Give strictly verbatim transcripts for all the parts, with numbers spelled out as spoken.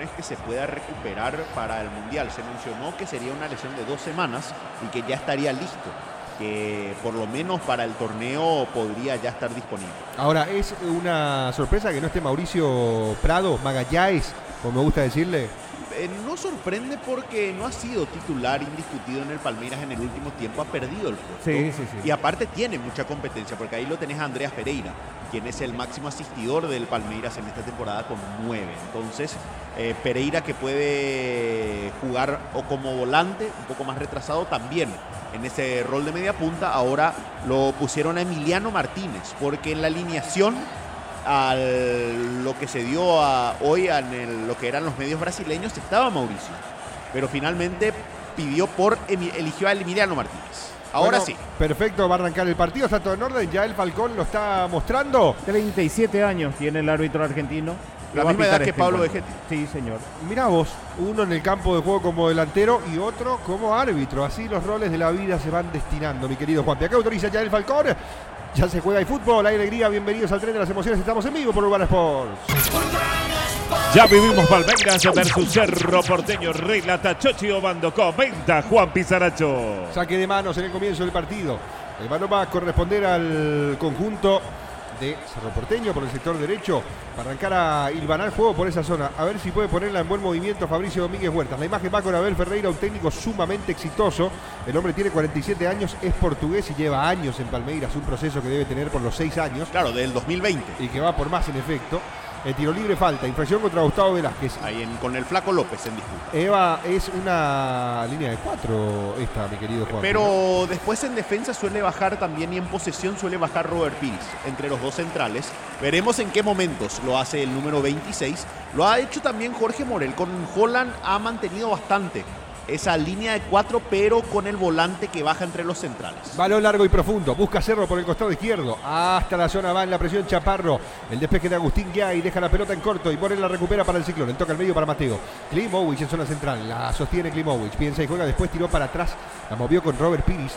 es que se pueda recuperar para el Mundial. Se mencionó que sería una lesión de dos semanas y que ya estaría listo, que por lo menos para el torneo podría ya estar disponible. Ahora, es una sorpresa que no esté Mauricio Prado, Magallanes, como me gusta decirle. Eh, no sorprende porque no ha sido titular indiscutido en el Palmeiras en el último tiempo, ha perdido el puesto. Sí, sí, sí. Y aparte tiene mucha competencia, porque ahí lo tenés a Andreas Pereira, quien es el máximo asistidor del Palmeiras en esta temporada con nueve. Entonces, eh, Pereira, que puede jugar o como volante, un poco más retrasado también en ese rol de media punta. Ahora lo pusieron a Emiliano Martínez, porque en la alineación, a lo que se dio a, hoy en el, lo que eran los medios brasileños, estaba Mauricio, pero finalmente pidió por eligió a Emiliano Martínez. Ahora bueno, sí. Perfecto, va a arrancar el partido, está todo en orden, ya el Falcón lo está mostrando. treinta y siete años tiene el árbitro argentino. La misma edad que Pablo Vegetti. Sí, señor. Mirá vos, uno en el campo de juego como delantero y otro como árbitro. Así los roles de la vida se van destinando, mi querido Juanpi. Acá autoriza ya el Falcón. Ya se juega el fútbol, hay alegría, bienvenidos al tren de las emociones. Estamos en vivo por Urbana Sports. Ya vivimos Palmeiras versus Cerro Porteño. Relata Chochi Obando. Comenta Juan Pizaracho. Saque de manos en el comienzo del partido. El balón va a corresponder al conjunto de Cerro Porteño por el sector derecho, para arrancar a hilvanar juego por esa zona. A ver si puede ponerla en buen movimiento Fabricio Domínguez Huertas. La imagen va con Abel Ferreira, un técnico sumamente exitoso. El hombre tiene cuarenta y siete años, es portugués y lleva años en Palmeiras, un proceso que debe tener por los seis años. Claro, del dos mil veinte. Y que va por más en efecto. El tiro libre falta, infracción contra Gustavo Velázquez. Ahí en, con el Flaco López en disputa. Eva, es una línea de cuatro esta, mi querido Juan. Pero ¿no? Después en defensa suele bajar también, y en posesión suele bajar Robert Pires entre los dos centrales. Veremos en qué momentos lo hace el número veintiséis. Lo ha hecho también Jorge Morel. Con Holland ha mantenido bastante esa línea de cuatro, pero con el volante que baja entre los centrales. Balón largo y profundo, busca Cerro por el costado izquierdo, hasta la zona va en la presión Chaparro, el despeje de Agustín Guay, deja la pelota en corto y Morel la recupera para el Ciclón, el toca al medio para Mateo. Klimovic en zona central, la sostiene Klimovic, piensa y juega, después tiró para atrás, la movió con Robert Pires,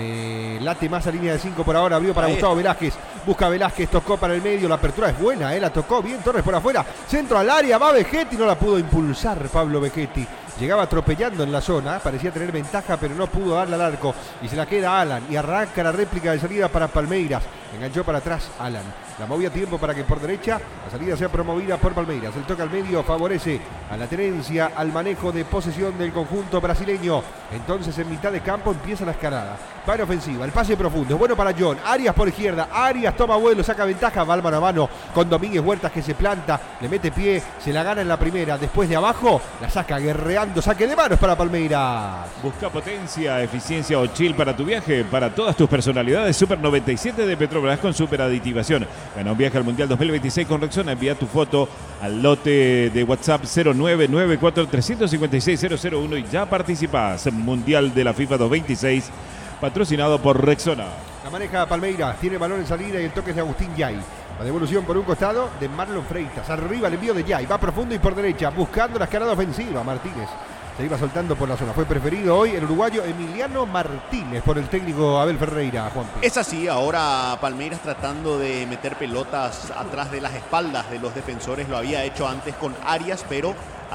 me late más a línea de cinco por ahora, abrió para Ahí Gustavo está. Velázquez, busca Velázquez, tocó para el medio, la apertura es buena, eh, la tocó bien Torres por afuera, centro al área, va Vegetti, no la pudo impulsar Pablo Vegetti. Llegaba atropellando en la zona, parecía tener ventaja, pero no pudo darle al arco. Y se la queda Alan y arranca la réplica de salida para Palmeiras. Enganchó para atrás Alan. La movía a tiempo para que por derecha la salida sea promovida por Palmeiras. El toque al medio favorece a la tenencia, al manejo de posesión del conjunto brasileño. Entonces en mitad de campo empieza la escalada. Va en ofensiva, el pase profundo, es bueno para John. Arias por izquierda, Arias toma vuelo, saca ventaja, va al mano a mano con Domínguez Huertas que se planta, le mete pie, se la gana en la primera. Después de abajo, la saca guerreando, saque de manos para Palmeiras. Busca potencia, eficiencia o chill para tu viaje, para todas tus personalidades. Super noventa y siete de Petrobras con super aditivación. Gana un viaje al Mundial dos mil veintiséis con Rexona. Envía tu foto al lote de WhatsApp cero nueve nueve cuatro tres cinco seis cero cero uno y ya participas. Mundial de la FIFA dos mil veintiséis, patrocinado por Rexona. La maneja Palmeiras, tiene balón en salida y el toque es de Agustín Yay. La devolución por un costado de Marlon Freitas. Arriba el envío de Yay, va profundo y por derecha, buscando la escalada ofensiva. Martínez se iba soltando por la zona. Fue preferido hoy el uruguayo Emiliano Martínez por el técnico Abel Ferreira. Juan P. Es así, ahora Palmeiras tratando de meter pelotas atrás de las espaldas de los defensores. Lo había hecho antes con Arias, pero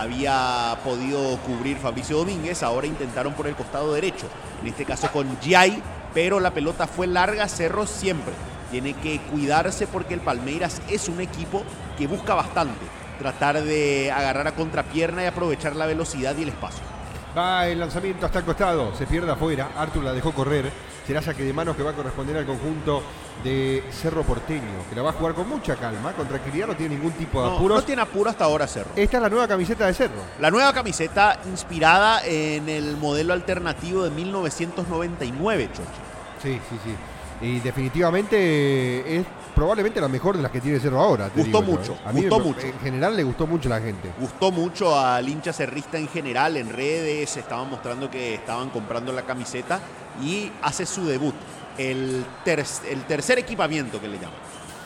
había podido cubrir Fabricio Domínguez. Ahora intentaron por el costado derecho, en este caso con Yay, pero la pelota fue larga. Cerro siempre tiene que cuidarse porque el Palmeiras es un equipo que busca bastante tratar de agarrar a contrapierna y aprovechar la velocidad y el espacio. Va el lanzamiento hasta el costado, se pierde afuera, Artur la dejó correr, será saque de manos que va a corresponder al conjunto de Cerro Porteño, que la va a jugar con mucha calma, con tranquilidad, no tiene ningún tipo de no, apuros. No tiene apuro hasta ahora Cerro. Esta es la nueva camiseta de Cerro. La nueva camiseta inspirada en el modelo alternativo de mil novecientos noventa y nueve, Chochi. Sí, sí, sí. Y definitivamente es probablemente la mejor de las que tiene Cerro ahora. Te gustó digo mucho, yo, ¿eh? A mí gustó me, mucho. En general le gustó mucho a la gente. Gustó mucho al hincha cerrista en general, en redes estaban mostrando que estaban comprando la camiseta y hace su debut, el, ter el tercer equipamiento que le llaman.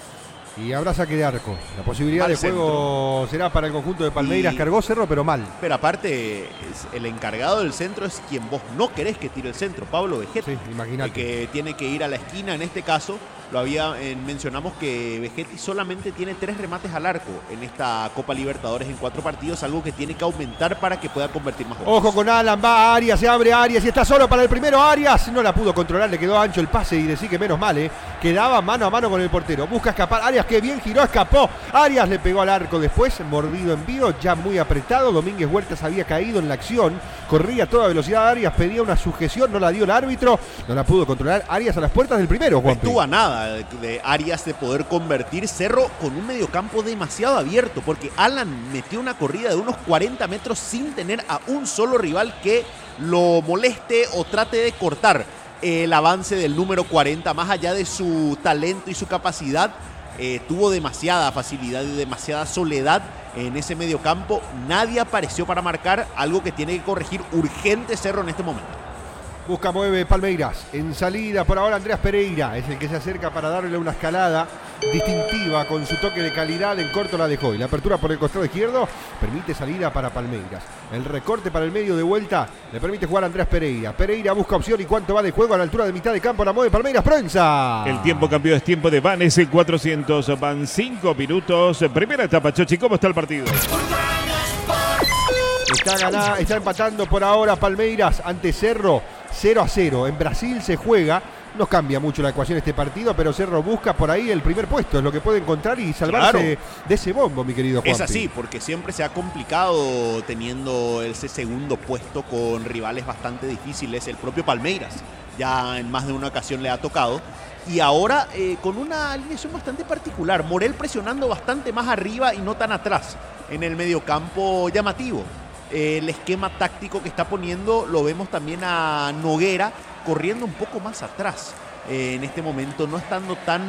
Y habrá saque de arco. La posibilidad Mal de juego centro. será para el conjunto de Palmeiras. Y... Cargó Cerro, pero mal. Pero aparte, es el encargado del centro es quien vos no querés que tire el centro, Pablo Vegetti. Sí, imagínate. Que tiene que ir a la esquina en este caso Lo había, eh, mencionamos que Vegetti solamente tiene tres remates al arco en esta Copa Libertadores en cuatro partidos, algo que tiene que aumentar para que pueda convertir más goles. Ojo con Alan, va Arias, se abre Arias y está solo para el primero Arias. No la pudo controlar, le quedó ancho el pase y decir que menos mal, ¿eh? Quedaba mano a mano con el portero. Busca escapar Arias, que bien giró, escapó. Arias le pegó al arco después, mordido en vivo, ya muy apretado. Domínguez Huertas había caído en la acción, corría a toda velocidad Arias, pedía una sujeción, no la dio el árbitro, no la pudo controlar Arias a las puertas del primero, Juan. No estuvo a nada de Arias de poder convertir. Cerro con un mediocampo demasiado abierto, porque Alan metió una corrida de unos cuarenta metros sin tener a un solo rival que lo moleste o trate de cortar el avance del número cuarenta. Más allá de su talento y su capacidad, eh, tuvo demasiada facilidad y demasiada soledad en ese mediocampo. Nadie apareció para marcar, algo que tiene que corregir urgente Cerro en este momento. Busca, mueve Palmeiras. En salida, por ahora Andreas Pereira es el que se acerca para darle una escalada distintiva con su toque de calidad. En corto la dejó y la apertura por el costado izquierdo permite salida para Palmeiras. El recorte para el medio de vuelta le permite jugar a Andreas Pereira. Pereira busca opción y cuánto va de juego a la altura de mitad de campo. La mueve Palmeiras, Proenza. El tiempo cambió, es tiempo de Van S cuatrocientos. Van cinco minutos. Primera etapa, Chochi, ¿cómo está el partido? Está, ganada, está empatando por ahora Palmeiras ante Cerro cero a cero. En Brasil se juega. No cambia mucho la ecuación este partido, pero Cerro busca por ahí el primer puesto. Es lo que puede encontrar y salvarse claro. de ese bombo, mi querido Juan. Es así, porque siempre se ha complicado teniendo ese segundo puesto con rivales bastante difíciles. El propio Palmeiras ya en más de una ocasión le ha tocado. Y ahora eh, con una alineación bastante particular. Morel presionando bastante más arriba y no tan atrás. En el mediocampo llamativo. El esquema táctico que está poniendo lo vemos también a Noguera corriendo un poco más atrás eh, en este momento, no estando tan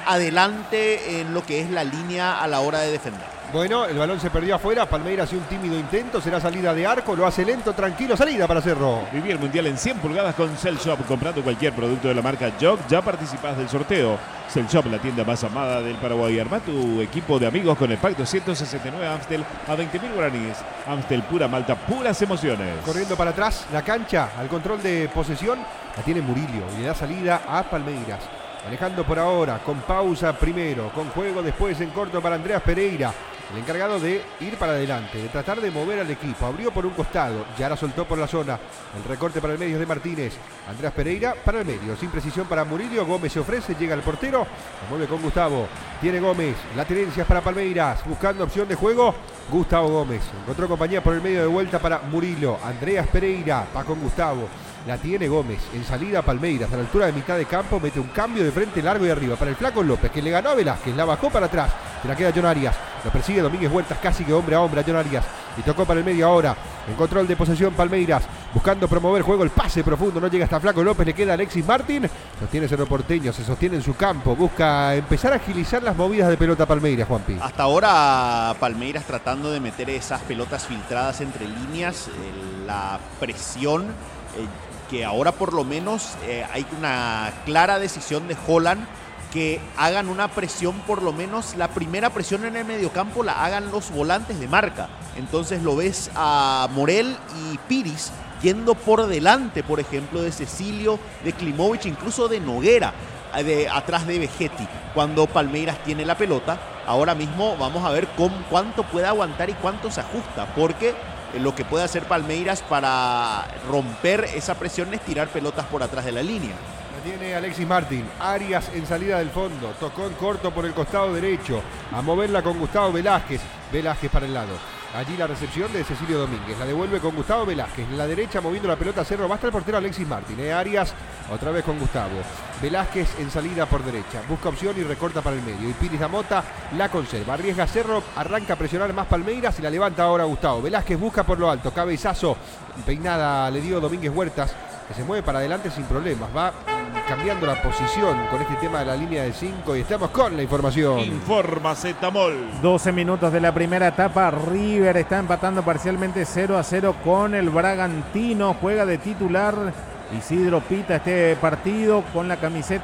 adelante en lo que es la línea a la hora de defender. Bueno, el balón se perdió afuera, Palmeiras hace un tímido intento, será salida de arco, lo hace lento, tranquilo, salida para Cerro. Viví el Mundial en cien pulgadas con Cell Shop, comprando cualquier producto de la marca Jog, ya participás del sorteo. Cell Shop, la tienda más amada del Paraguay. Arma tu equipo de amigos con el pacto ciento sesenta y nueve Amstel a veinte mil guaraníes. Amstel pura malta, puras emociones. Corriendo para atrás, la cancha, al control de posesión, la tiene Murillo y le da salida a Palmeiras. Manejando por ahora, con pausa primero, con juego después en corto para Andreas Pereira. El encargado de ir para adelante, de tratar de mover al equipo. Abrió por un costado, ya la soltó por la zona. El recorte para el medio de Martínez. Andreas Pereira para el medio, sin precisión para Murillo. Gómez se ofrece, llega al portero. Se mueve con Gustavo. Tiene Gómez, la tenencia es para Palmeiras. Buscando opción de juego, Gustavo Gómez. Encontró compañía por el medio de vuelta para Murillo. Andreas Pereira va con Gustavo. La tiene Gómez, en salida Palmeiras, a la altura de mitad de campo, mete un cambio de frente largo y arriba para el flaco López, que le ganó a Velázquez, la bajó para atrás, se la queda John Arias, lo persigue Domínguez Huertas casi que hombre a hombre a John Arias, y tocó para el medio ahora, en control de posesión Palmeiras, buscando promover juego, el pase profundo, no llega hasta flaco López, le queda Alexis Martín, sostiene Cerro Porteño, se sostiene en su campo, busca empezar a agilizar las movidas de pelota Palmeiras, Juanpi. Hasta ahora Palmeiras tratando de meter esas pelotas filtradas entre líneas, eh, la presión, eh, que ahora por lo menos eh, hay una clara decisión de Holland que hagan una presión, por lo menos la primera presión en el mediocampo la hagan los volantes de marca. Entonces lo ves a Morel y Piris yendo por delante, por ejemplo, de Cecilio, de Klimovic, incluso de Noguera, de, atrás de Vegetti. Cuando Palmeiras tiene la pelota, ahora mismo vamos a ver cómo, cuánto puede aguantar y cuánto se ajusta, porque lo que puede hacer Palmeiras para romper esa presión es tirar pelotas por atrás de la línea. La tiene Alexis Martín, Arias en salida del fondo, tocó en corto por el costado derecho, a moverla con Gustavo Velázquez, Velázquez para el lado. Allí la recepción de Cecilio Domínguez, la devuelve con Gustavo Velázquez, en la derecha moviendo la pelota a Cerro, va hasta el portero Alexis Martín, eh, Arias otra vez con Gustavo, Velázquez en salida por derecha, busca opción y recorta para el medio, y Piris Damota la conserva, arriesga Cerro, arranca a presionar más Palmeiras y la levanta ahora Gustavo, Velázquez busca por lo alto, cabezazo, peinada le dio Domínguez Huertas, que se mueve para adelante sin problemas, va cambiando la posición con este tema de la línea de cinco y estamos con la información. Informa Zetamol. doce minutos de la primera etapa, River está empatando parcialmente cero a cero con el Bragantino, juega de titular Isidro Pita este partido con la camiseta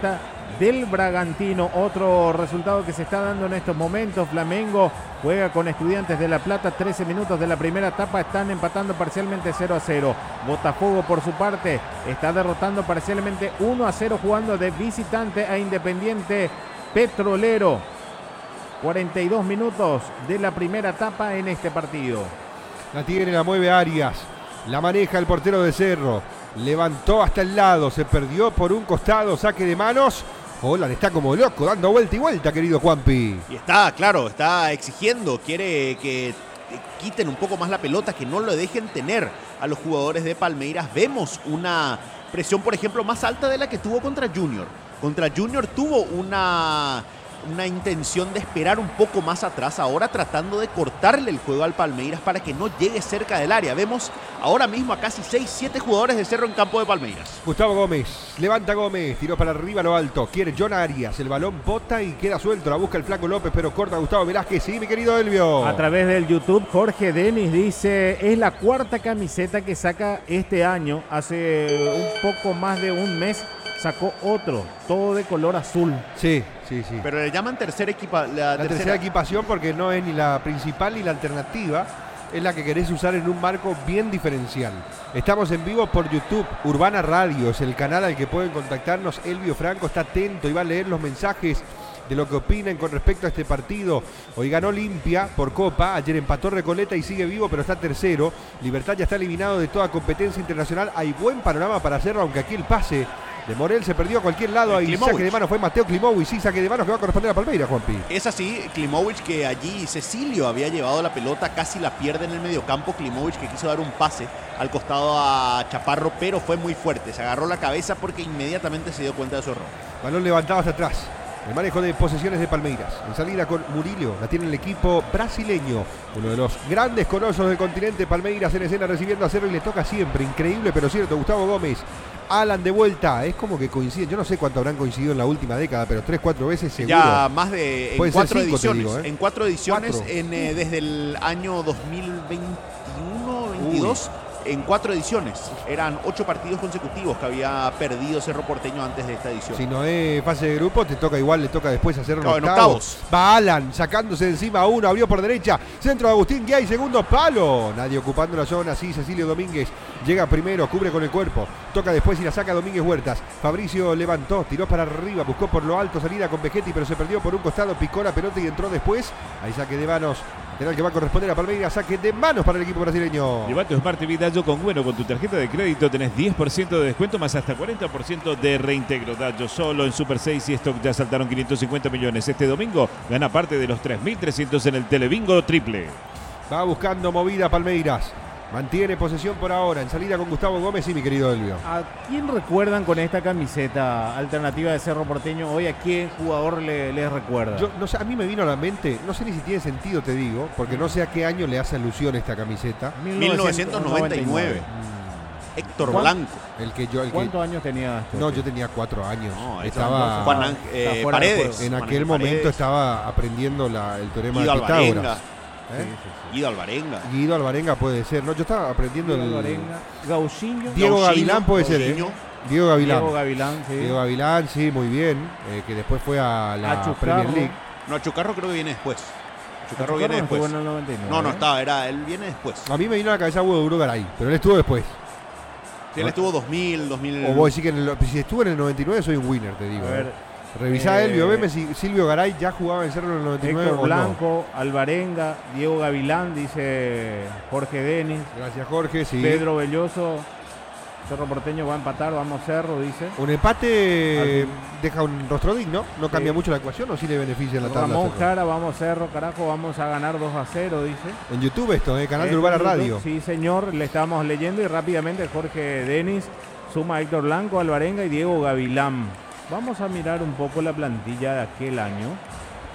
del Bragantino. Otro resultado que se está dando en estos momentos. Flamengo juega con Estudiantes de La Plata. trece minutos de la primera etapa. Están empatando parcialmente cero a cero. Botafogo, por su parte, está derrotando parcialmente uno a cero jugando de visitante a Independiente Petrolero. cuarenta y dos minutos de la primera etapa en este partido. La tiene, la mueve Arias. La maneja el portero de Cerro. Levantó hasta el lado. Se perdió por un costado. Saque de manos. Holland está como loco, dando vuelta y vuelta, querido Juanpi. Y está, claro, está exigiendo. Quiere que quiten un poco más la pelota, que no lo dejen tener a los jugadores de Palmeiras. Vemos una presión, por ejemplo, más alta de la que tuvo contra Junior. Contra Junior tuvo una... una intención de esperar un poco más atrás, ahora tratando de cortarle el juego al Palmeiras para que no llegue cerca del área. Vemos ahora mismo a casi seis siete jugadores de Cerro en campo de Palmeiras. Gustavo Gómez, levanta Gómez, tiró para arriba a lo alto, quiere John Arias, el balón bota y queda suelto, la busca el flaco López, pero corta Gustavo Velázquez. Sí, mi querido Elvio. A través del YouTube, Jorge Denis dice, es la cuarta camiseta que saca este año. Hace un poco más de un mes sacó otro, todo de color azul. Sí, sí, sí. Pero le llaman tercera equipa, la, La tercera, tercera equipación porque no es ni la principal ni la alternativa, es la que querés usar en un marco bien diferencial. Estamos en vivo por YouTube, Urbana Radio, es el canal al que pueden contactarnos. Elvio Franco está atento y va a leer los mensajes de lo que opinan con respecto a este partido. Hoy ganó Olimpia por Copa, ayer empató Recoleta y sigue vivo, pero está tercero. Libertad ya está eliminado de toda competencia internacional. Hay buen panorama para hacerlo, aunque aquí el pase de Morel se perdió a cualquier lado. Ahí saque de mano fue Mateo Klimovic. Sí, saque de mano que va a corresponder a Palmeiras, Juanpi. Es así, Klimovic, que allí Cecilio había llevado la pelota, casi la pierde en el mediocampo. Klimovic, que quiso dar un pase al costado a Chaparro, pero fue muy fuerte. Se agarró la cabeza porque inmediatamente se dio cuenta de su error. Balón levantado hacia atrás. El manejo de posesiones de Palmeiras. En salida con Murillo. La tiene el equipo brasileño. Uno de los grandes colosos del continente. Palmeiras en escena recibiendo a Cerro y le toca siempre. Increíble, pero cierto. Gustavo Gómez. Alan de vuelta. Es como que coinciden. Yo no sé cuánto habrán coincidido en la última década, pero tres, cuatro veces seguro. Ya más de en cuatro cinco, ediciones. digo, ¿eh? En cuatro ediciones Cuatro. En, eh, desde el año dos mil veintiuno veintidós. Uy. En cuatro ediciones. Eran ocho partidos consecutivos que había perdido Cerro Porteño antes de esta edición. Si no es fase de grupo, te toca igual, le toca después hacer no, octavos. en octavos. Va Alan sacándose de encima a uno, abrió por derecha, centro de Agustín Guay, segundo palo. Nadie ocupando la zona, sí, Cecilio Domínguez llega primero, cubre con el cuerpo, toca después y la saca Domínguez Huertas. Fabricio levantó, tiró para arriba, buscó por lo alto salida con Vegetti, pero se perdió por un costado, picó la pelota y entró después. Ahí saque de manos, lateral que va a corresponder a Palmeiras, saque de manos para el equipo brasileño. Lleva tu Smart T V Dallo con Bueno, con tu tarjeta de crédito tenés diez por ciento de descuento más hasta cuarenta por ciento de reintegro. Dallo solo en Super seis y Stock ya saltaron quinientos cincuenta millones. Este domingo gana parte de los tres mil trescientos en el Telebingo triple. Va buscando movida Palmeiras. Mantiene posesión por ahora. En salida con Gustavo Gómez y mi querido Elvio. ¿A quién recuerdan con esta camiseta alternativa de Cerro Porteño? Hoy, ¿a qué jugador le, les recuerda? Yo, no sé, a mí me vino a la mente, no sé ni si tiene sentido, te digo, porque no sé a qué año le hace alusión esta camiseta. mil novecientos noventa y nueve. Mm. Héctor Blanco. El que yo, el ¿Cuántos que, años tenía este? No, yo tenía cuatro años. No, estaba Juan Ángel, eh, Paredes. En Juan aquel Ángel momento Paredes. estaba aprendiendo la, el teorema Guido de Pitágoras. Alvarenga. ¿Eh? Sí, sí, sí. Guido Alvarenga. Guido Alvarenga puede ser. No, yo estaba aprendiendo Guido el. Alvarenga, Gauchinho. Diego Gauchinho, Gavilán puede ser, ¿eh? Gauchinho. Diego Gavilán. Diego Gavilán, sí. Diego Gavilán, sí, muy bien. Eh, que después fue a la A Chucarro. Premier League. No, Chucarro creo que viene después. Chucarro Chucarro viene no después. estuvo en el noventa y nueve, No, no ¿eh? estaba, era, él viene después. A mí me vino a la cabeza Hugo Duro Garay, pero él estuvo después. Sí, él estuvo dos mil, dos mil. O vos decís que en el- si estuvo en el noventa y nueve soy un winner, te digo. A ver, ¿eh? Revisá eh, Elvio, veme si Silvio Garay ya jugaba en Cerro en el noventa y nueve Héctor o no. Blanco, Alvarenga, Diego Gavilán, dice Jorge Denis, Gracias, Jorge, sí. Pedro Belloso, Cerro Porteño va a empatar, vamos Cerro, dice. Un empate Algún- deja un rostro digno, no cambia Sí. mucho la ecuación o sí le beneficia en la tabla. Ramón Cerro? Jara, vamos Cerro, carajo, vamos a ganar dos a cero, dice. En YouTube esto, eh, canal de Eh, Urbana YouTube, Radio. Sí, señor, le estamos leyendo y rápidamente Jorge Denis suma a Héctor Blanco, Alvarenga y Diego Gavilán. Vamos a mirar un poco la plantilla de aquel año.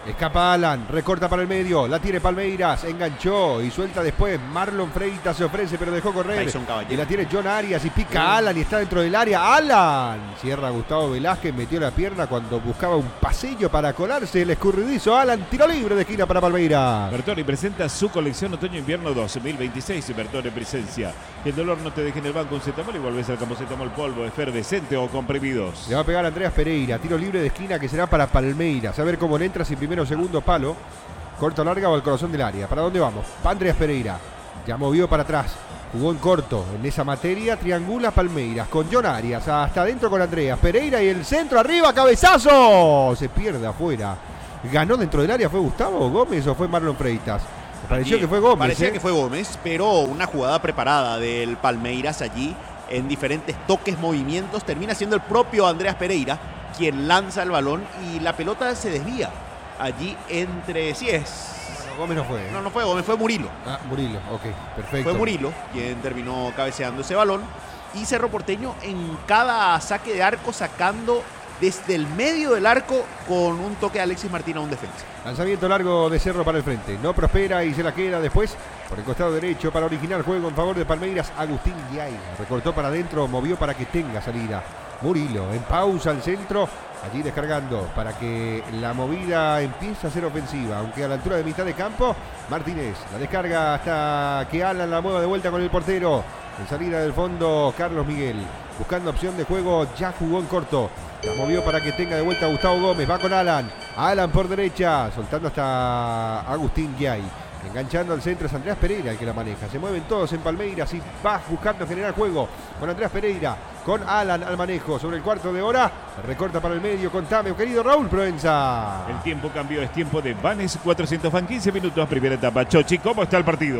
Escapa Alan, recorta para el medio, la tiene Palmeiras, enganchó y suelta después. Marlon Freitas se ofrece, pero dejó correr. Y la tiene John Arias y pica a Alan y está dentro del área. Alan cierra Gustavo Velázquez, metió la pierna cuando buscaba un pasillo para colarse. El escurridizo Alan, tiro libre de esquina para Palmeiras. Bertone presenta su colección Otoño-Invierno dos mil veintiséis. Bertone presencia. Que el dolor no te deje en el banco un cetamol y volvés al campo cetamol polvo, efervescente o comprimidos. Le va a pegar a Andreas Pereira, tiro libre de esquina que será para Palmeiras. A ver cómo le entra, si primero o segundo palo. Corto, larga o al corazón del área. ¿Para dónde vamos? Andreas Pereira. Ya movió para atrás. Jugó en corto. En esa materia triangula Palmeiras con John Arias. Hasta adentro con Andreas Pereira y el centro arriba. ¡Cabezazo! Se pierde afuera. ¿Ganó dentro del área? ¿Fue Gustavo Gómez o fue Marlon Freitas? Me pareció allí, que fue Gómez. Parecía ¿eh? que fue Gómez, pero una jugada preparada del Palmeiras allí en diferentes toques, movimientos. Termina siendo el propio Andreas Pereira quien lanza el balón y la pelota se desvía. Allí entre... Sí es... No, Gómez no fue. ¿eh? No, no fue Gómez, fue Murilo. Ah, Murilo, ok, perfecto. Fue Murilo quien terminó cabeceando ese balón. Y Cerro Porteño en cada saque de arco sacando desde el medio del arco con un toque de Alexis Martín a un defensa. Lanzamiento largo de Cerro para el frente. No prospera y se la queda después por el costado derecho para originar juego en favor de Palmeiras. Agustín Guiay recortó para adentro, movió para que tenga salida. Murilo en pausa al centro. Allí descargando para que la movida empiece a ser ofensiva. Aunque a la altura de mitad de campo, Martínez la descarga hasta que Alan la mueva de vuelta con el portero. En salida del fondo, Carlos Miguel. Buscando opción de juego, ya jugó en corto. La movió para que tenga de vuelta a Gustavo Gómez. Va con Alan. Alan por derecha. Soltando hasta Agustín Guiay. Enganchando al centro es Andreas Pereira el que la maneja. Se mueven todos en Palmeiras y va buscando generar juego con Andreas Pereira, con Alan al manejo sobre el cuarto de hora. Recorta para el medio con Tameo, querido Raúl Proenza. El tiempo cambió, es tiempo de Vanes cuatrocientos Fan, quince minutos, primera etapa. Chochi, ¿cómo está el partido?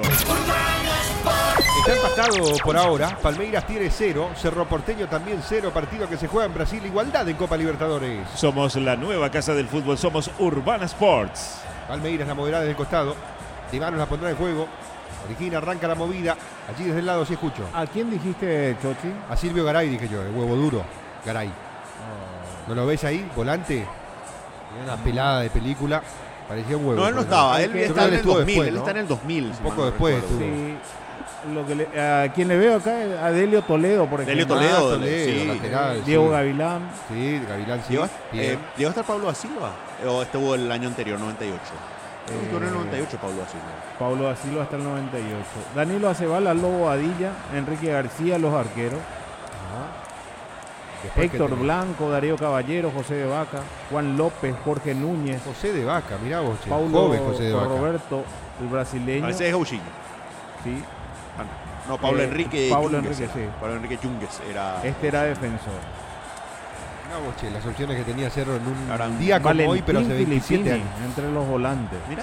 Está empatado por ahora. Palmeiras tiene cero, Cerro Porteño también cero. Partido que se juega en Brasil, igualdad en Copa Libertadores. Somos la nueva casa del fútbol, somos Urbana Sports. Palmeiras la moverá desde el costado. De manos la pondrá en juego. Origina, arranca la movida. Allí desde el lado sí escucho. ¿A quién dijiste, Chochi? A Silvio Garay dije yo, el huevo duro. Garay. ¿No lo ves ahí? Volante. Una pelada de película. Parecía un huevo. No, él no estaba. Él, está en el dos mil. Después, él ¿no? está en el dos mil. Un poco después estuvo. Sí. Lo que le, a quien le veo acá es a Delio Toledo, por ejemplo. Delio Toledo, Ah, Toledo, sí. lateral, Diego sí. Gavilán. Sí, Gavilán sí. ¿Llegó, Bien. eh, ¿Llegó a estar Pablo da Silva? ¿O estuvo el año anterior, noventa y ocho? Estuvo en el noventa y ocho Pablo da Silva. Pablo da Silva hasta el noventa y ocho. Danilo Acebala, Lobo Adilla, Enrique García, los arqueros. Después que Héctor tenés Blanco, Darío Caballero, José de Vaca, Juan López, Jorge Núñez, José de Vaca, mirá vos, che. Paulo Joven José de Vaca. Roberto, el brasileño. A veces es Gauchinho. Sí, Ah, no. no, Pablo Eh, Enrique Pablo Yungues Enrique, era. sí. Pablo Enrique Yungues era. este era defensor. Mirá vos, che, las opciones que tenía Cerro en un Ahora, día como Valentín hoy, pero hace veintisiete Filippini, años. entre los volantes. Mirá.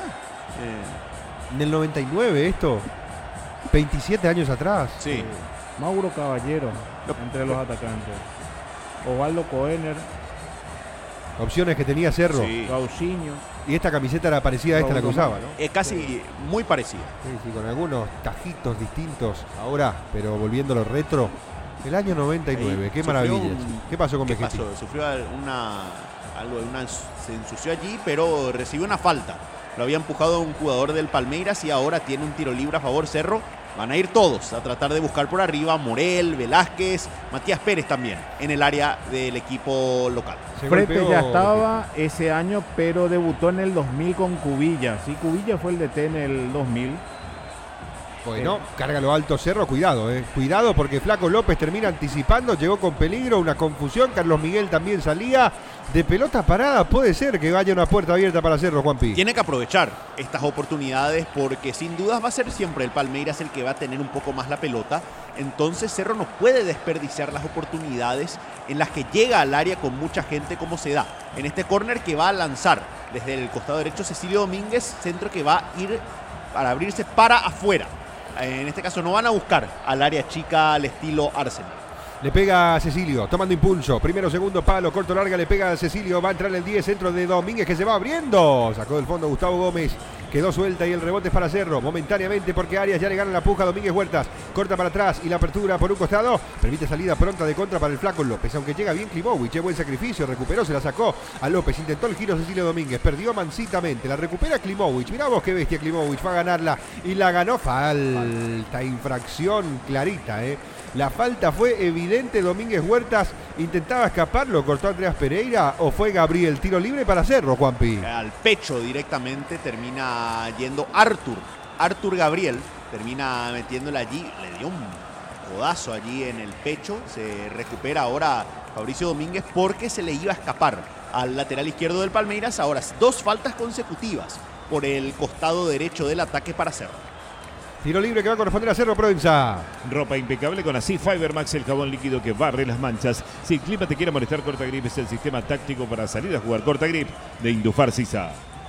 eh, En el noventa y nueve esto. veintisiete años atrás. sí. Mauro Caballero, No. entre los atacantes. Osvaldo Coener, Opciones que tenía Cerro. Sí. Gauchinho. Y esta camiseta era parecida a esta la que usaba, ¿no? Eh, casi muy parecida. Sí, sí, con algunos tajitos distintos ahora, pero volviéndolo retro. El año noventa y nueve, Ahí qué sufrió maravilla. un- ¿Qué pasó con ¿Qué Vegetti? pasó? Sufrió una, algo, una, se ensució allí, pero recibió una falta. Lo había empujado un jugador del Palmeiras y ahora tiene un tiro libre a favor Cerro. Van a ir todos a tratar de buscar por arriba. Morel, Velázquez, Matías Pérez también en el área del equipo local. Se Frete golpeó ya estaba ese año, pero debutó en el dos mil con Cubilla. Sí, Cubilla fue el D T en el dos mil. Bueno, carga lo alto Cerro, cuidado, eh. Cuidado porque Flaco López termina anticipando, llegó con peligro, una confusión. Carlos Miguel también salía. De pelota parada puede ser que vaya una puerta abierta para Cerro, Juanpi. Tiene que aprovechar estas oportunidades porque sin dudas va a ser siempre el Palmeiras el que va a tener un poco más la pelota. Entonces Cerro no puede desperdiciar las oportunidades en las que llega al área con mucha gente como se da. En este córner que va a lanzar desde el costado derecho Cecilio Domínguez, centro que va a ir para abrirse para afuera. En este caso no van a buscar al área chica al estilo Arsenal. Le pega a Cecilio, tomando impulso. Primero, segundo palo, corto, larga, le pega a Cecilio. Va a entrar el diez, centro de Domínguez que se va abriendo. Sacó del fondo Gustavo Gómez, Quedó suelta y el rebote es para Cerro. Momentáneamente porque Arias ya le gana la puja a Domínguez Huertas. Corta para atrás y la apertura por un costado. Permite salida pronta de contra para el flaco López. Aunque llega bien Klimovic. Buen sacrificio. Recuperó, se la sacó a López. Intentó el giro Cecilio Domínguez. Perdió mansitamente. La recupera Klimovic. Mirá vos qué bestia Klimovic. Va a ganarla. Y la ganó. Falta. Infracción clarita, eh. La falta fue evidente. Domínguez Huertas intentaba escapar. ¿Lo cortó Andreas Pereira o fue Gabriel? Tiro libre para Cerro, Juanpi. Al pecho directamente termina yendo Artur. Artur Gabriel termina metiéndola allí. Le dio un codazo allí en el pecho. Se recupera ahora Fabricio Domínguez porque se le iba a escapar al lateral izquierdo del Palmeiras. Ahora dos faltas consecutivas por el costado derecho del ataque para Cerro. Tiro libre que va a corresponder a Cerro Provenza. Ropa impecable con así Fiber Max, el jabón líquido que barre las manchas. Si el clima te quiere molestar, Cortagrip es el sistema táctico para salir a jugar. Cortagrip de Indufar Sisa.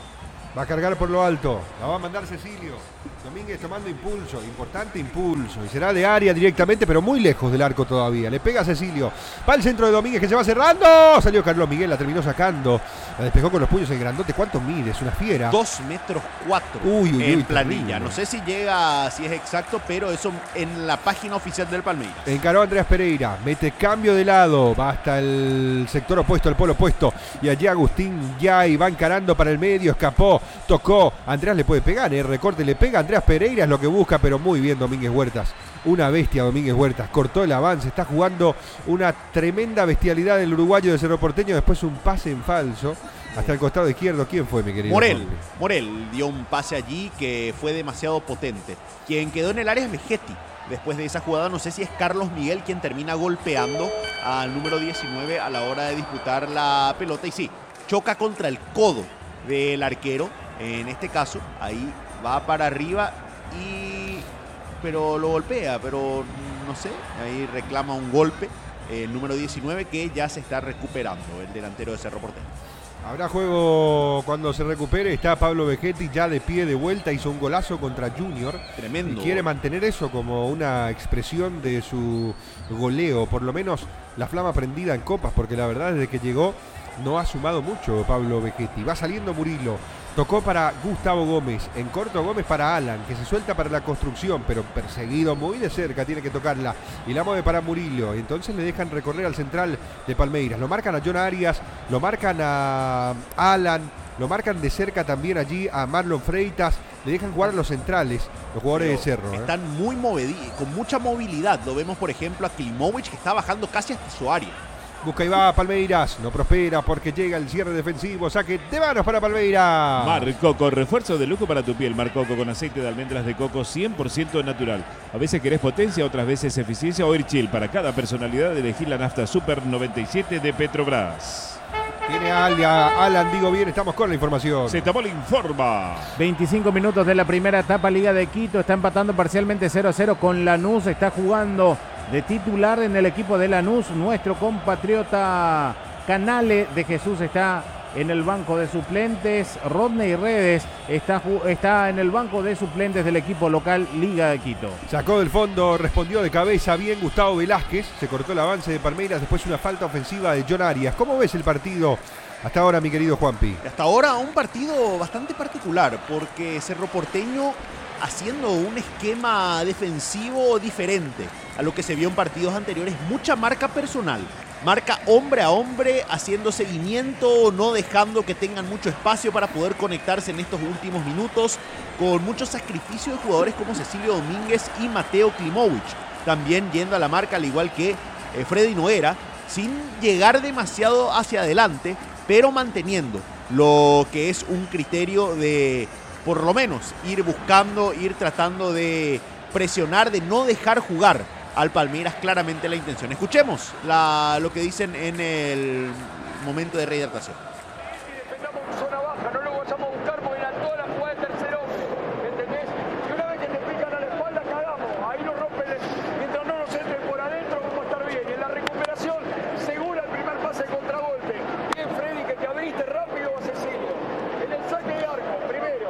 Va a cargar por lo alto. La va a mandar Cecilio. Domínguez tomando impulso. Importante impulso. Y será de área directamente, pero muy lejos del arco todavía. Le pega a Cecilio. Va al centro de Domínguez que se va cerrando. Salió Carlos Miguel. La terminó sacando. La despejó con los puños en grandote. ¿Cuánto mide? Es una fiera. Dos metros cuatro uy, uy, en uy, planilla. terrible. No sé si llega, si es exacto, pero eso en la página oficial del Palmeiras. Encaró a Andreas Pereira. Mete cambio de lado. Va hasta el sector opuesto, el polo opuesto. Y allí Agustín Yay va encarando para el medio. Escapó. Tocó. Andreas le puede pegar. El recorte le pega. Andreas Pereira es lo que busca, pero muy bien Domínguez Huertas. Una bestia Domínguez Huertas. Cortó el avance. Está jugando una tremenda bestialidad el uruguayo de Cerro Porteño. Después un pase en falso. Hasta el costado izquierdo. ¿Quién fue, mi querido? Morel. Jorge? Morel dio un pase allí que fue demasiado potente. Quien quedó en el área es Vegetti. Después de esa jugada, no sé si es Carlos Miguel quien termina golpeando al número diecinueve a la hora de disputar la pelota. Y sí, choca contra el codo del arquero. En este caso, ahí va para arriba y... pero lo golpea, pero no sé, ahí reclama un golpe. El número diecinueve que ya se está recuperando, el delantero de Cerro Porteño. Habrá juego cuando se recupere. Está Pablo Vegetti ya de pie de vuelta. Hizo un golazo contra Junior. Tremendo. Y quiere mantener eso como una expresión de su goleo. Por lo menos la flama prendida en copas. Porque la verdad desde que llegó no ha sumado mucho Pablo Vegetti. Va saliendo Murillo. Tocó para Gustavo Gómez. En corto Gómez para Alan, que se suelta para la construcción, pero perseguido muy de cerca, tiene que tocarla. Y la mueve para Murillo. Entonces le dejan recorrer al central de Palmeiras. Lo marcan a John Arias, lo marcan a Alan, lo marcan de cerca también allí a Marlon Freitas. Le dejan jugar a los centrales, los jugadores Pero de Cerro. ¿eh? Están muy movidos, con mucha movilidad. Lo vemos, por ejemplo, a Klimovic, que está bajando casi hasta su área. Busca y va Palmeiras, no prospera porque llega el cierre defensivo, saque de manos para Palmeiras. Marcoco, refuerzo de lujo para tu piel. Marcoco con aceite de almendras de coco cien por ciento natural. A veces querés potencia, otras veces eficiencia o ir chill. Para cada personalidad elegí la nafta Super noventa y siete de Petrobras. Tiene a Alan, digo bien, estamos con la información. Zetamol informa. veinticinco minutos de la primera etapa, Liga de Quito. Está empatando parcialmente cero a cero con Lanús. Está jugando de titular en el equipo de Lanús. Nuestro compatriota Canale de Jesús está en el banco de suplentes. Rodney Redes está, está en el banco de suplentes del equipo local Liga de Quito. Sacó del fondo, respondió de cabeza bien Gustavo Velázquez. Se cortó el avance de Palmeiras, después una falta ofensiva de John Arias. ¿Cómo ves el partido hasta ahora, mi querido Juanpi? Hasta ahora un partido bastante particular, porque Cerro Porteño haciendo un esquema defensivo diferente a lo que se vio en partidos anteriores. Mucha marca personal, marca hombre a hombre, haciendo seguimiento, no dejando que tengan mucho espacio para poder conectarse en estos últimos minutos, con mucho sacrificio de jugadores como Cecilio Domínguez y Mateo Klimovic, también yendo a la marca al igual que eh, Freddy Noguera, sin llegar demasiado hacia adelante, pero manteniendo lo que es un criterio de por lo menos ir buscando, ir tratando de presionar, de no dejar jugar al Palmeiras. Claramente la intención. Escuchemos la, lo que dicen en el momento de rehidratación. Defendamos zona baja, no lo vayamos a buscar porque eran todas las jugadas de tercer hombre, ¿entendés? Y una vez que te pican a la espalda, cagamos, ahí nos rompen, el, mientras no nos entren por adentro vamos a estar bien. Y en la recuperación, segura el primer pase contragolpe. Bien Freddy, que te abriste rápido a Cecilio. En el saque de arco, primero,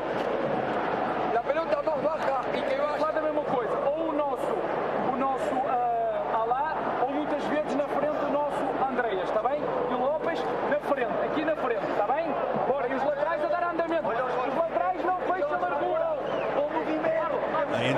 la pelota más baja y que va, já devemos coisa, ou o nosso, o nosso uh, Alá, ou muitas vezes na frente o nosso Andreas, está bem? E o Lopes na frente, aqui na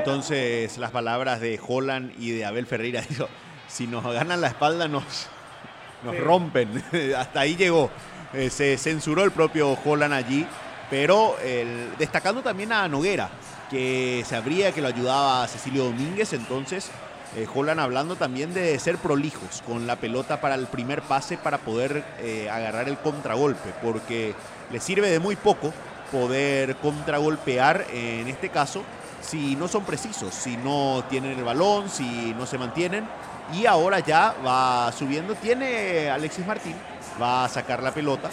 Entonces, las palabras de Holland y de Abel Ferreira, dijo, si nos ganan la espalda nos, nos sí. rompen. Hasta ahí llegó. Eh, se censuró el propio Holland allí, pero el, destacando también a Noguera, que sabría que lo ayudaba a Cecilio Domínguez. Entonces, eh, Holland hablando también de ser prolijos con la pelota para el primer pase para poder eh, agarrar el contragolpe, porque le sirve de muy poco poder contragolpear en este caso si no son precisos, si no tienen el balón, si no se mantienen. Y ahora ya va subiendo, tiene Alexis Martín, va a sacar la pelota,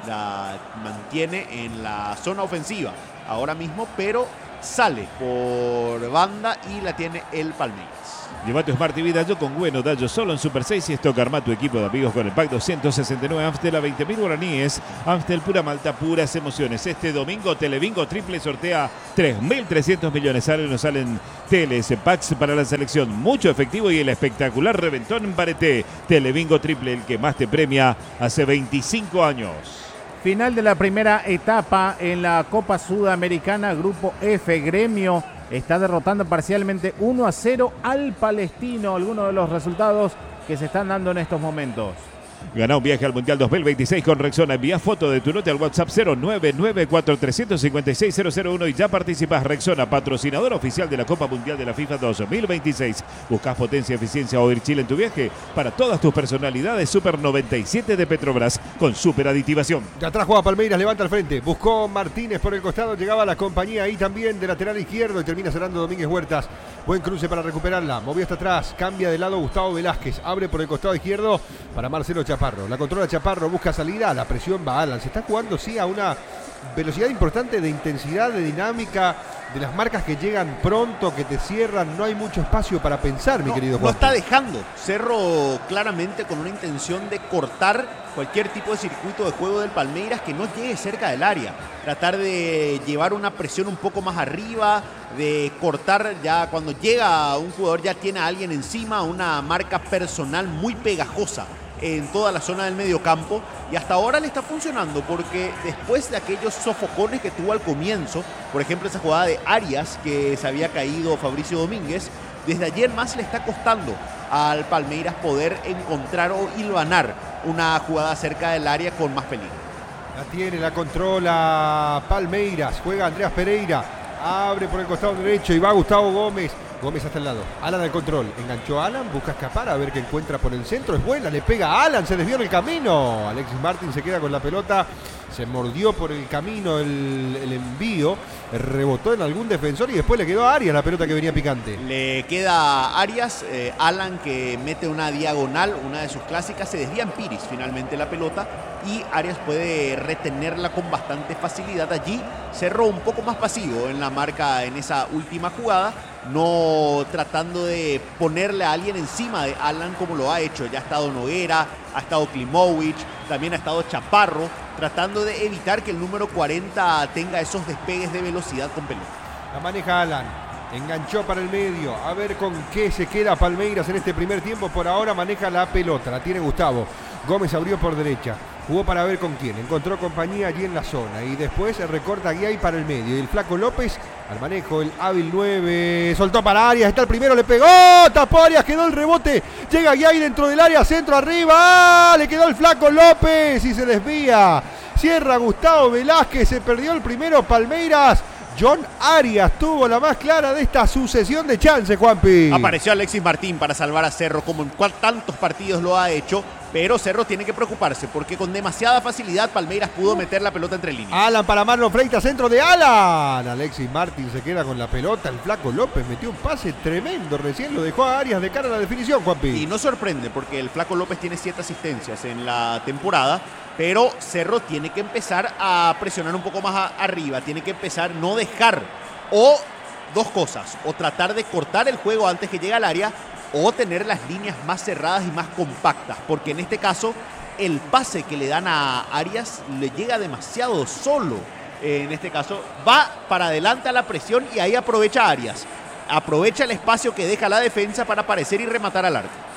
la mantiene en la zona ofensiva ahora mismo, pero sale por banda y la tiene el Palmeiras. Lleva tu Smart T V Dayo con bueno Dayo solo en Super seis y Stock. Arma tu equipo de amigos con el pack doscientos sesenta y nueve Amstel a veinte mil guaraníes. Amstel pura malta, puras emociones. Este domingo Telebingo Triple sortea tres mil trescientos millones. Salen o salen teles, packs para la selección. Mucho efectivo y el espectacular reventón en Bareté. Telebingo Triple, el que más te premia hace veinticinco años. Final de la primera etapa en la Copa Sudamericana, Grupo F. Gremio está derrotando parcialmente uno a cero al Palestino. Algunos de los resultados que se están dando en estos momentos. Gana un viaje al Mundial dos mil veintiséis con Rexona. Envía foto de tu nota al WhatsApp cero nueve nueve cuatro tres cinco seis cero cero uno y ya participas. Rexona, patrocinador oficial de la Copa Mundial de la FIFA dos mil veintiséis. Buscas potencia, eficiencia o ir Chile en tu viaje para todas tus personalidades. Super noventa y siete de Petrobras con super aditivación. Ya atrás juega Palmeiras, levanta al frente. Buscó Martínez por el costado, llegaba la compañía ahí también de lateral izquierdo y termina cerrando Domínguez Huertas. Buen cruce para recuperarla. Movió hasta atrás, cambia de lado Gustavo Velázquez. Abre por el costado izquierdo para Marcelo Chaparro. La controla Chaparro, busca salida, la presión va Alan. Se está jugando, sí, a una velocidad importante de intensidad, de dinámica, de las marcas que llegan pronto, que te cierran. No hay mucho espacio para pensar, mi no, querido Juan. No está dejando. Cerro claramente con una intención de cortar cualquier tipo de circuito de juego del Palmeiras que no llegue cerca del área. Tratar de llevar una presión un poco más arriba, de cortar ya cuando llega un jugador ya tiene a alguien encima, una marca personal muy pegajosa en toda la zona del mediocampo, y hasta ahora le está funcionando porque después de aquellos sofocones que tuvo al comienzo, por ejemplo esa jugada de Arias que se había caído Fabricio Domínguez, desde ayer más le está costando al Palmeiras poder encontrar o hilvanar una jugada cerca del área con más peligro. La tiene, la controla Palmeiras, juega Andreas Pereira, abre por el costado derecho y va Gustavo Gómez. Gómez hasta el lado, Alan al control, enganchó a Alan, busca escapar a ver qué encuentra por el centro, es buena, le pega a Alan, se desvió en el camino, Alexis Martín se queda con la pelota, se mordió por el camino el, el envío, rebotó en algún defensor y después le quedó a Arias la pelota que venía picante. Le queda a Arias, eh, Alan que mete una diagonal, una de sus clásicas, se desvía en Piris finalmente la pelota y Arias puede retenerla con bastante facilidad allí. Cerró un poco más pasivo en la marca en esa última jugada, no tratando de ponerle a alguien encima de Alan como lo ha hecho. Ya ha estado Noguera, ha estado Klimovic, también ha estado Chaparro, tratando de evitar que el número cuarenta tenga esos despegues de velocidad con pelota. La maneja Alan, enganchó para el medio, a ver con qué se queda Palmeiras en este primer tiempo. Por ahora maneja la pelota, la tiene Gustavo. Gómez abrió por derecha, jugó para ver con quién, encontró compañía allí en la zona y después recorta Guiay para el medio y el flaco López al manejo, el hábil nueve, soltó para Arias, está el primero, le pegó, tapó Arias, quedó el rebote, llega Guiay dentro del área, centro arriba, ¡ah! Le quedó el flaco López y se desvía, cierra Gustavo Velázquez, se perdió el primero Palmeiras. John Arias tuvo la más clara de esta sucesión de chances, Juanpi. Apareció Alexis Martín para salvar a Cerro, como en cual tantos partidos lo ha hecho, pero Cerro tiene que preocuparse porque con demasiada facilidad Palmeiras pudo meter la pelota entre líneas. Alan para Marlon Freitas, centro de Alan. Alexis Martín se queda con la pelota, el flaco López metió un pase tremendo, recién lo dejó a Arias de cara a la definición, Juanpi. Y no sorprende porque el flaco López tiene siete asistencias en la temporada, pero Cerro tiene que empezar a presionar un poco más a, arriba, tiene que empezar a no dejar, o dos cosas, o tratar de cortar el juego antes que llegue al área, o tener las líneas más cerradas y más compactas, porque en este caso el pase que le dan a Arias le llega demasiado solo. En este caso va para adelante a la presión y ahí aprovecha Arias, aprovecha el espacio que deja la defensa para aparecer y rematar al arco.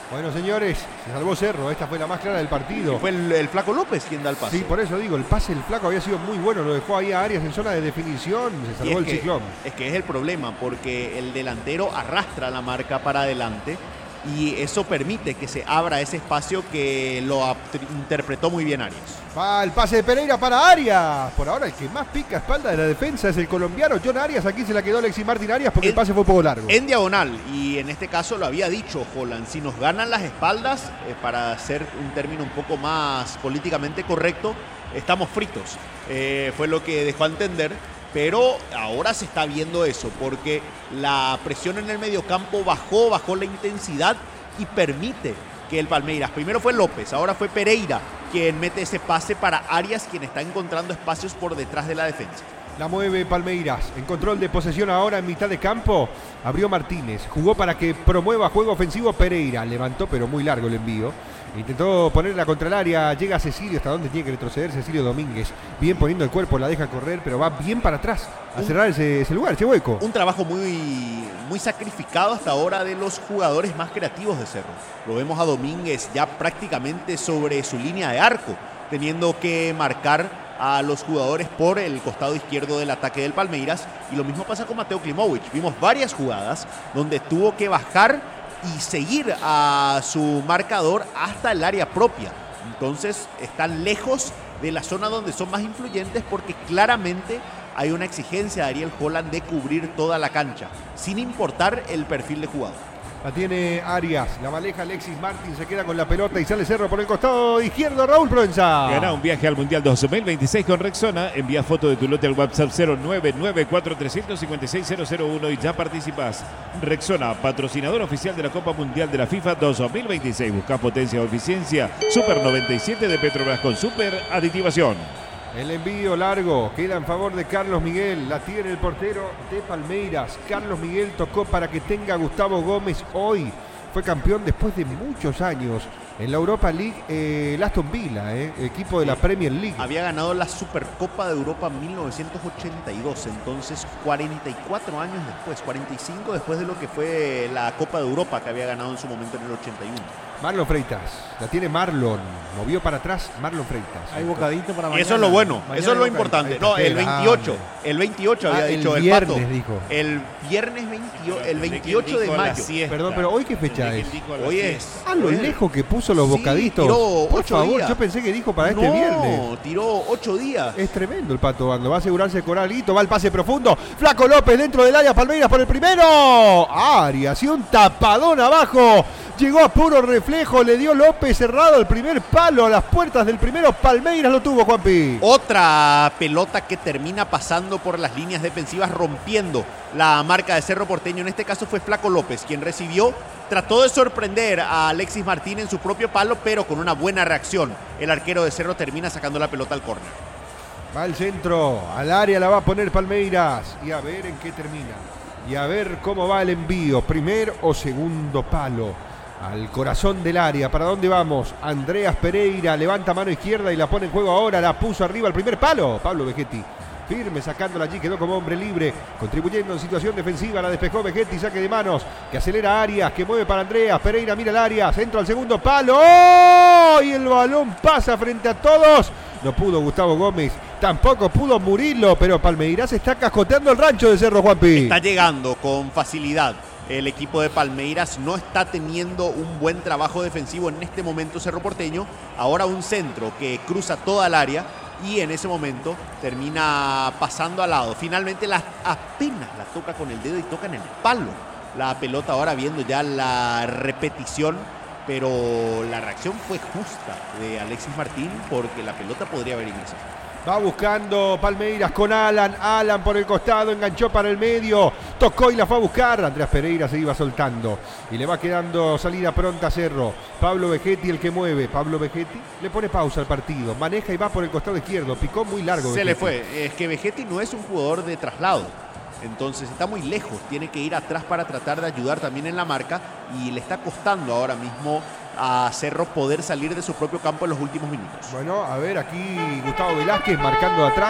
Bueno, señores, se salvó Cerro. Esta fue la más clara del partido. Y fue el, el Flaco López quien da el pase. Sí, por eso digo, el pase del Flaco había sido muy bueno. Lo dejó ahí a Arias en zona de definición. Se salvó el que, Ciclón. Es que es el problema, porque el delantero arrastra la marca para adelante y eso permite que se abra ese espacio que lo interpretó muy bien Arias. Va el pase de Pereira para Arias. Por ahora el que más pica espalda de la defensa es el colombiano John Arias. Aquí se la quedó Alexis Martín Arias porque en, el pase fue un poco largo. En diagonal, y en este caso lo había dicho Holland, si nos ganan las espaldas, eh, para hacer un término un poco más políticamente correcto, estamos fritos. Eh, fue lo que dejó a entender. Pero ahora se está viendo eso, porque la presión en el mediocampo bajó, bajó la intensidad y permite que el Palmeiras, primero fue López, ahora fue Pereira quien mete ese pase para Arias, quien está encontrando espacios por detrás de la defensa. La mueve Palmeiras, en control de posesión ahora en mitad de campo, abrió Martínez, jugó para que promueva juego ofensivo Pereira, levantó pero muy largo el envío. Intentó ponerla contra el área, llega Cecilio, hasta donde tiene que retroceder Cecilio Domínguez, bien poniendo el cuerpo, la deja correr, pero va bien para atrás, a cerrar ese, ese lugar, ese hueco. Un trabajo muy, muy sacrificado hasta ahora de los jugadores más creativos de Cerro. Lo vemos a Domínguez ya prácticamente sobre su línea de arco, teniendo que marcar a los jugadores por el costado izquierdo del ataque del Palmeiras, y lo mismo pasa con Mateo Klimovic. Vimos varias jugadas donde tuvo que bajar y seguir a su marcador hasta el área propia. Entonces están lejos de la zona donde son más influyentes, porque claramente hay una exigencia de Ariel Holland de cubrir toda la cancha, sin importar el perfil de jugador. La tiene Arias, la maneja Alexis Martín, se queda con la pelota y sale Cerro por el costado izquierdo. Raúl Provenza. Gana un viaje al Mundial dos mil veintiséis con Rexona. Envía foto de tu lote al WhatsApp cero nueve nueve cuatro tres cinco seis cero cero uno y ya participas. Rexona, patrocinador oficial de la Copa Mundial de la FIFA dos mil veintiséis. Busca potencia o eficiencia. Super noventa y siete de Petrobras con super aditivación. El envío largo queda en favor de Carlos Miguel. La tiene el portero de Palmeiras. Carlos Miguel tocó para que tenga Gustavo Gómez hoy. Fue campeón después de muchos años en la Europa League. Eh, el Aston Villa, eh, equipo de la Premier League. Había ganado la Supercopa de Europa en mil novecientos ochenta y dos. Entonces cuarenta y cuatro años después, cuarenta y cinco después de lo que fue la Copa de Europa que había ganado en su momento en el ochenta y uno. Marlon Freitas, la tiene Marlon, movió para atrás Marlon Freitas. Hay bocadito para mañana. Eso es lo bueno, Mañana eso es lo bocadito. importante. No, el veintiocho, el veintiocho había Ah, dicho el el viernes Pato. dijo. El viernes veintiocho, el veintiocho de mayo. Perdón, pero ¿hoy qué fecha es? Hoy es. Ah, lo lejos que puso los Sí, bocaditos. tiró Por ocho favor, días. yo pensé que dijo para No, este viernes. tiró ocho días. Es tremendo el Pato Bando. Va a asegurarse Coralito. Va el pase profundo. Flaco López dentro del área. Palmeiras por el primero. Arias y un tapadón abajo. Llegó a puro reflejo. Le dio López cerrado el primer palo a las puertas del primero. Palmeiras lo tuvo, Juanpi. Otra pelota que termina pasando por las líneas defensivas, rompiendo la marca de Cerro Porteño. En este caso fue Flaco López quien recibió. Trató de sorprender a Alexis Martín en su propio palo, pero con una buena reacción. El arquero de Cerro termina sacando la pelota al córner. Va al centro. Al área la va a poner Palmeiras. Y a ver en qué termina. Y a ver cómo va el envío. Primer o segundo palo. Al corazón del área. ¿Para dónde vamos? Andreas Pereira levanta mano izquierda y la pone en juego ahora. La puso arriba al primer palo. Pablo Vegetti. Firme sacándola allí. Quedó como hombre libre. Contribuyendo en situación defensiva. La despejó Vegetti. Saque de manos. Que acelera Arias. Que mueve para Andreas. Pereira mira el área. Centro al segundo palo. ¡Oh! Y el balón pasa frente a todos. No pudo Gustavo Gómez. Tampoco pudo Murillo. Pero Palmeiras está cascoteando el rancho de Cerro, Juanpi. Está llegando con facilidad. El equipo de Palmeiras no está teniendo un buen trabajo defensivo en este momento Cerro Porteño. Ahora un centro que cruza toda el área y en ese momento termina pasando al lado. Finalmente la, apenas la toca con el dedo y toca en el palo. La pelota ahora viendo ya la repetición, pero la reacción fue justa de Alexis Martín porque la pelota podría haber ingresado. Va buscando Palmeiras con Alan. Alan por el costado, enganchó para el medio. Tocó y la fue a buscar. Andreas Pereira se iba soltando. Y le va quedando salida pronta a Cerro. Pablo Vegetti el que mueve. Pablo Vegetti le pone pausa al partido. Maneja y va por el costado izquierdo. Picó muy largo. Se Vegetti. le fue. Es que Vegetti no es un jugador de traslado. Entonces está muy lejos. Tiene que ir atrás para tratar de ayudar también en la marca. Y le está costando ahora mismo a Cerro poder salir de su propio campo en los últimos minutos. Bueno, a ver aquí Gustavo Velázquez marcando de atrás.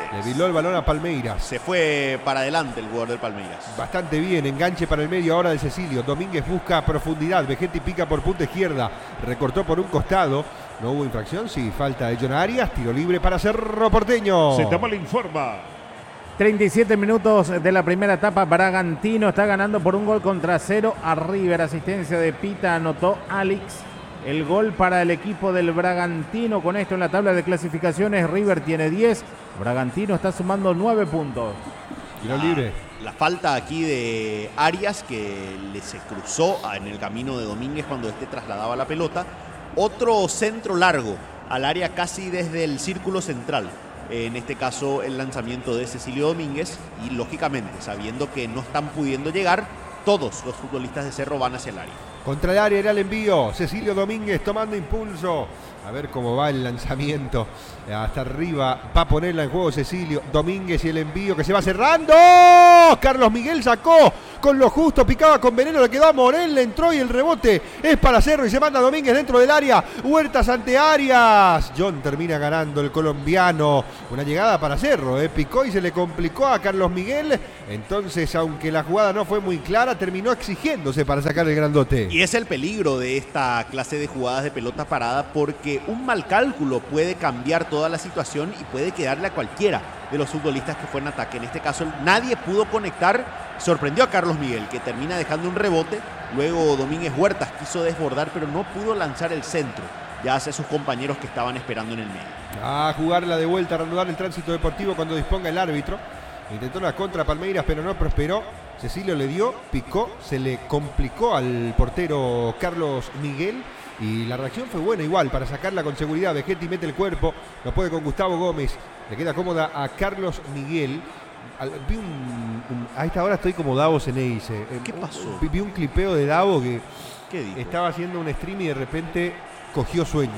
Le viló el balón a Palmeiras. Se fue para adelante el jugador del Palmeiras. Bastante bien, enganche para el medio ahora de Cecilio. Domínguez busca profundidad, Vegetti pica por punta izquierda, recortó por un costado. No hubo infracción, sí, falta de John Arias, tiro libre para Cerro Porteño. Setamal informa. treinta y siete minutos de la primera etapa. Bragantino está ganando por un gol contra cero a River. Asistencia de Pita, anotó Alex. El gol para el equipo del Bragantino. Con esto en la tabla de clasificaciones, River tiene diez. Bragantino está sumando nueve puntos. Tiro libre. La falta aquí de Arias, que le se cruzó en el camino de Domínguez cuando este trasladaba la pelota. Otro centro largo al área casi desde el círculo central. En este caso el lanzamiento de Cecilio Domínguez y lógicamente sabiendo que no están pudiendo llegar, todos los futbolistas de Cerro van hacia el área. Contra el área era el envío. Cecilio Domínguez tomando impulso. A ver cómo va el lanzamiento. Hasta arriba va a ponerla en juego Cecilio Domínguez y el envío que se va cerrando. Carlos Miguel sacó con lo justo, picaba con veneno, le quedó a Morel, le entró y el rebote es para Cerro y se manda Domínguez dentro del área. Huertas ante Arias. John termina ganando el colombiano. Una llegada para Cerro, eh. picó y se le complicó a Carlos Miguel. Entonces, aunque la jugada no fue muy clara, terminó exigiéndose para sacar el grandote. Y es el peligro de esta clase de jugadas de pelota parada, porque un mal cálculo puede cambiar toda la situación y puede quedarle a cualquiera de los futbolistas que fue en ataque. En este caso nadie pudo conectar, sorprendió a Carlos Miguel, que termina dejando un rebote. Luego Domínguez Huertas quiso desbordar, pero no pudo lanzar el centro ya hacia sus compañeros que estaban esperando en el medio. A jugarla de vuelta, a reanudar el tránsito deportivo cuando disponga el árbitro. Intentó la contra Palmeiras, pero no prosperó. Cecilio le dio, picó, se le complicó al portero Carlos Miguel. Y la reacción fue buena igual para sacarla con seguridad. Vegetti mete el cuerpo, lo puede con Gustavo Gómez. Le queda cómoda a Carlos Miguel. Al, vi un, un, a esta hora estoy como Davos en Eice. ¿Qué pasó? Vi, vi un clipeo de Davo que ¿Qué dijo? estaba haciendo un stream y de repente cogió sueño.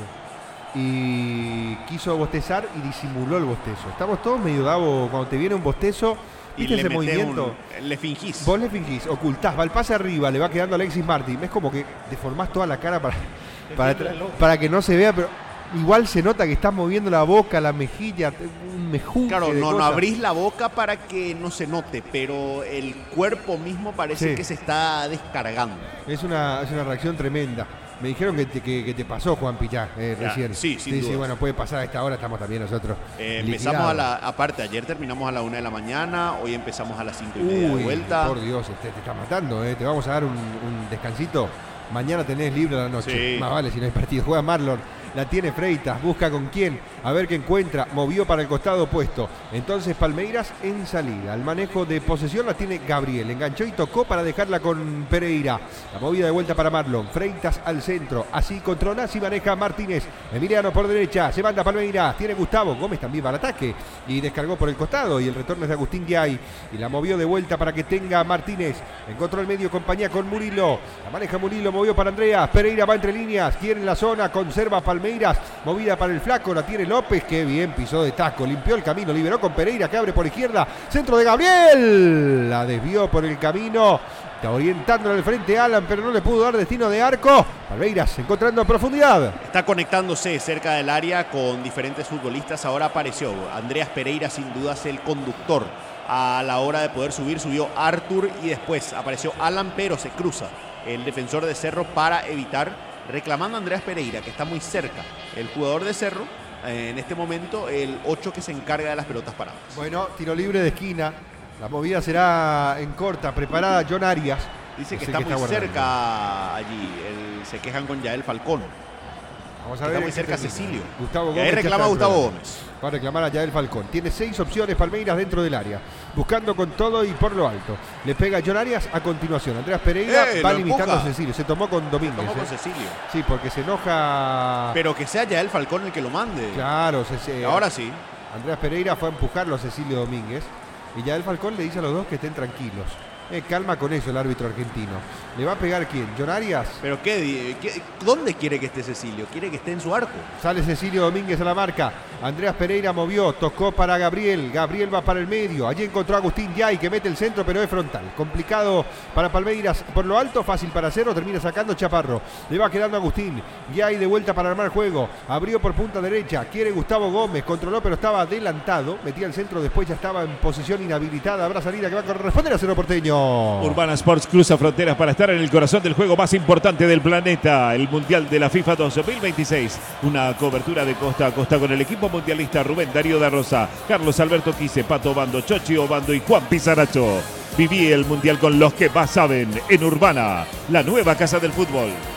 Y quiso bostezar y disimuló el bostezo. Estamos todos medio Davo, cuando te viene un bostezo, ¿viste ese movimiento? Un, le fingís. Vos le fingís, ocultás, va el pase arriba, le va quedando a Alexis Martín. Es como que deformás toda la cara para, para, para que no se vea, pero igual se nota que estás moviendo la boca, la mejilla, un mejunje. Claro, de no, no cosas. abrís la boca para que no se note, pero el cuerpo mismo parece Sí. que se está descargando. Es una, es una reacción tremenda. Me dijeron que te, que, que te pasó, Juan Pillá, eh, Ya, recién. sí, sin sí, dudas. bueno, puede pasar a esta hora, estamos también nosotros. Eh, empezamos liquidados. a la, aparte, ayer terminamos a la una de la mañana, hoy empezamos a las cinco y media de Uy, vuelta. por Dios, te, te está matando, eh. Te vamos a dar un, un descansito. Mañana tenés libre a la noche. Sí. Más vale si no hay partido. Juega Marlon, la tiene Freitas, busca con quién, a ver qué encuentra, movió para el costado opuesto. Entonces Palmeiras en salida. El manejo de posesión la tiene Gabriel. Enganchó y tocó para dejarla con Pereira. La movida de vuelta para Marlon. Freitas al centro. Así controla, y maneja Martínez. Emiliano por derecha. Se manda Palmeiras. Tiene Gustavo Gómez también para ataque. Y descargó por el costado. Y el retorno es de Agustín Guay. Y la movió de vuelta para que tenga Martínez. Encontró el medio compañía con Murilo. La maneja Murilo. Movió para Andreas. Pereira va entre líneas. Quiere en la zona. Conserva Palmeiras. Movida para el flaco. La tiene López. Qué bien pisó de taco. Limpió el camino. Liberó con Pereira que abre por izquierda. Centro de Gabriel. La desvió por el camino. Está orientándola al frente Alan, pero no le pudo dar destino de arco. Palmeiras encontrando profundidad. Está conectándose cerca del área con diferentes futbolistas. Ahora apareció Andreas Pereira, sin dudas el conductor. A la hora de poder subir, subió Arthur y después apareció Alan, pero se cruza el defensor de Cerro para evitar, reclamando a Andreas Pereira, que está muy cerca. El jugador de Cerro, eh, en este momento, el ocho que se encarga de las pelotas paradas. Bueno, tiro libre de esquina. La movida será en corta, preparada John Arias. Dice que Es el está que muy está guardando. cerca allí. El- se quejan con Yael Falcón. Vamos a Está ver muy qué cerca termina. Cecilio. Gustavo Y Gómez. ahí ya reclama está Gustavo dentro del Gómez. área. Va a reclamar a Yael Falcón. Tiene seis opciones Palmeiras dentro del área. Buscando con todo y por lo alto. Le pega John Arias a continuación. Andreas Pereira ¡Eh, va lo limitando a empuja! Cecilio. Se tomó con Domínguez. Tomó con eh. Cecilio. Sí, porque se enoja. Pero que sea Yael Falcón el que lo mande. Claro, se- se- Ahora sí. Andreas Pereira fue a empujarlo a Cecilio Domínguez. Y Yael Falcón le dice a los dos que estén tranquilos. Eh, calma con eso el árbitro argentino. ¿Le va a pegar quién? ¿John Arias? ¿Pero qué, qué? ¿Dónde quiere que esté Cecilio? ¿Quiere que esté en su arco? Sale Cecilio Domínguez a la marca. Andreas Pereira movió, tocó para Gabriel. Gabriel va para el medio. Allí encontró a Agustín Yay que mete el centro, pero es frontal. Complicado para Palmeiras por lo alto, fácil para Cerro. Termina sacando Chaparro. Le va quedando Agustín. Yay de vuelta para armar juego. Abrió por punta derecha. Quiere Gustavo Gómez. Controló, pero estaba adelantado. Metía el centro, después ya estaba en posición inhabilitada. Habrá salida que va a corresponder a Cerro Porteño. Urbana Sports cruza fronteras para estar en el corazón del juego más importante del planeta, el Mundial de la FIFA dos mil veintiséis. Una cobertura de costa a costa con el equipo mundialista Rubén Darío da Rosa, Carlos Alberto Quise, Pato Obando, Chochi Obando y Juan Pizarracho. Viví el Mundial con los que más saben en Urbana, la nueva casa del fútbol.